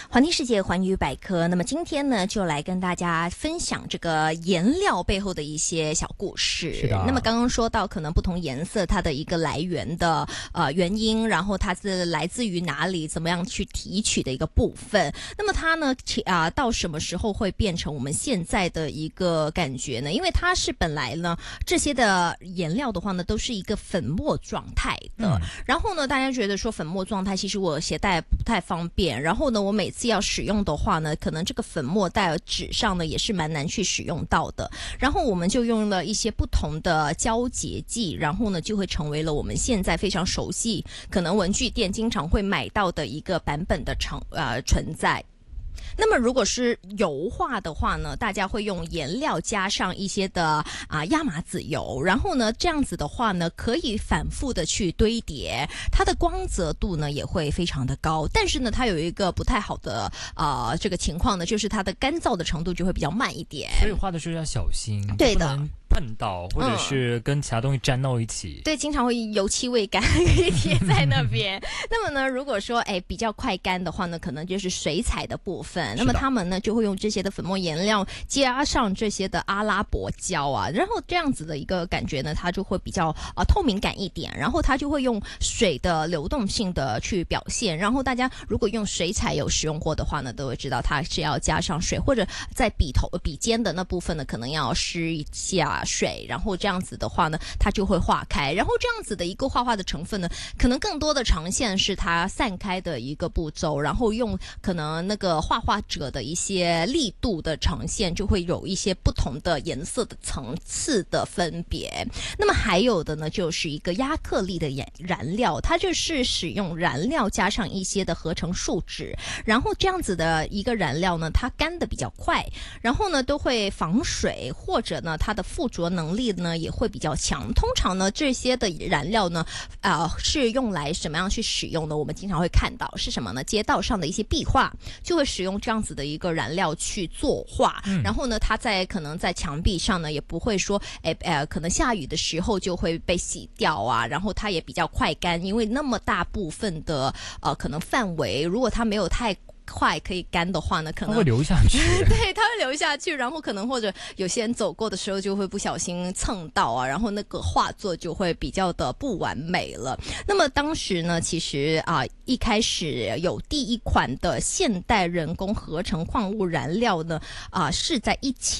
环听世界环宇百科，那么今天呢就来跟大家分享这个颜料背后的一些小故事。 是的。 那么刚刚说到可能不同颜色它的一个来源的原因，然后它是来自于哪里，怎么样去提取的一个部分。那么它呢到什么时候会变成我们现在的一个感觉呢？因为它是本来呢这些的颜料的话呢都是一个粉末状态的，然后呢大家觉得说粉末状态其实我携带不太方便，然后呢我每次要使用的话呢，可能这个粉末带纸上呢也是蛮难去使用到的。然后我们就用了一些不同的胶结剂，然后呢就会成为了我们现在非常熟悉，可能文具店经常会买到的一个版本的存在。那么如果是油画的话呢，大家会用颜料加上一些的亚麻籽油，然后呢这样子的话呢可以反复的去堆叠，它的光泽度呢也会非常的高，但是呢它有一个不太好的这个情况呢，就是它的干燥的程度就会比较慢一点， 所以画的时候要小心， 对的， 碰到或者是跟其他东西沾到一起， 对，经常会油漆味感可以贴在那边。那么呢如果说比较快干的话呢，可能就是水彩的部分，那么他们呢就会用这些的粉末颜料加上这些的阿拉伯胶啊，然后这样子的一个感觉呢，它就会比较透明感一点，然后它就会用水的流动性的去表现。然后大家如果用水彩有使用过的话呢，都会知道它是要加上水，或者在笔尖的那部分呢可能要施一下水，然后这样子的话呢它就会化开，然后这样子的一个画的成分呢可能更多的呈现是它散开的一个步骤，然后用可能那个画者的一些力度的呈现，就会有一些不同的颜色的层次的分别。那么还有的呢就是一个亚克力的燃料，它就是使用燃料加上一些的合成树脂，然后这样子的一个燃料呢它干得比较快，然后呢都会防水，或者呢它的附着能力呢也会比较强。通常呢这些的燃料呢是用来什么样去使用呢？我们经常会看到是什么呢？街道上的一些壁画就会使用这样子的一个燃料去作画，然后呢它可能在墙壁上呢也不会说可能下雨的时候就会被洗掉啊，然后它也比较快干，因为那么大部分的可能范围如果它没有太快可以干的话呢，可能它会流下去对，它会流下去，然后可能或者有些人走过的时候就会不小心蹭到啊，然后那个画作就会比较的不完美了。那么当时呢其实一开始有第一款的现代人工合成矿物燃料呢是在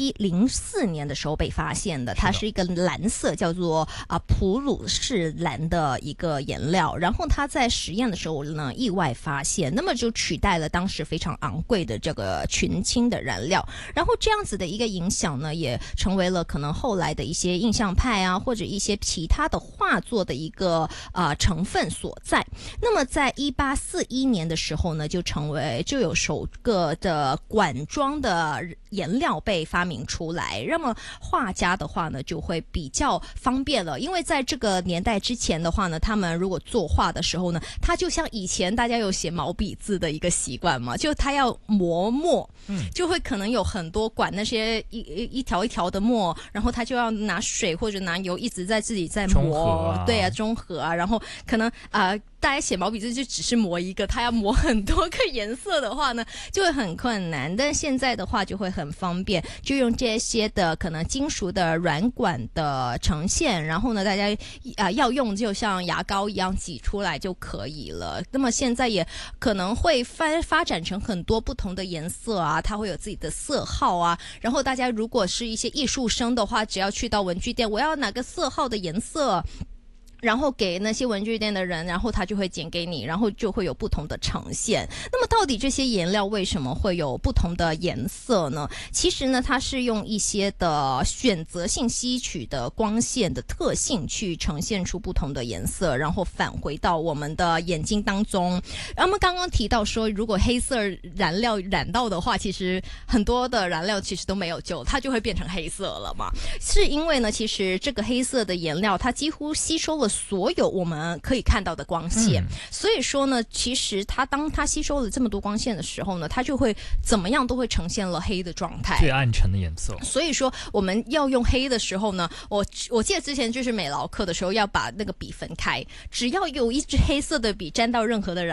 1704年的时候被发现的，它是一个蓝色叫做普鲁士蓝的一个颜料，然后它在实验的时候呢意外发现，那么就取代了当时非常昂贵的这个群青的燃料，然后这样子的一个影响呢也成为了可能后来的一些印象派啊或者一些其他的画作的一个成分所在。那么在1841年的时候呢就有首个的管状的颜料被发明出来，那么画家的话呢就会比较方便了，因为在这个年代之前的话呢，他们如果作画的时候呢，他就像以前大家有写毛笔字的一个习惯嘛，就他要磨墨，就会可能有很多管那些一条一条的墨，然后他就要拿水或者拿油一直在自己在磨，对啊，中和啊，然后可能大家写毛笔字就只是磨一个，他要磨很多个颜色的话呢就会很困难，但现在的话就会很方便，就用这些的可能金属的软管的呈现，然后呢大家要用就像牙膏一样挤出来就可以了。那么现在也可能会发展成很多不同的颜色啊，它会有自己的色号啊，然后大家如果是一些艺术生的话，只要去到文具店，我要哪个色号的颜色，然后给那些文具店的人，然后他就会剪给你，然后就会有不同的呈现。那么到底这些颜料为什么会有不同的颜色呢？其实呢它是用一些的选择性吸取的光线的特性去呈现出不同的颜色，然后返回到我们的眼睛当中。我们刚刚提到说如果黑色燃料染到的话，其实很多的燃料其实都没有救，它就会变成黑色了嘛。是因为呢其实这个黑色的颜料它几乎吸收了所有我们可以看到的光线，所以说呢其实当它吸收了这么多光线的时候呢，它就会怎么样都会呈现了黑的状态， 最暗沉的颜色。 所以说我们要用黑的时候呢，我记得之前就是美劳课的时候要把那个笔分开，只要有一支黑色的笔沾到任何的染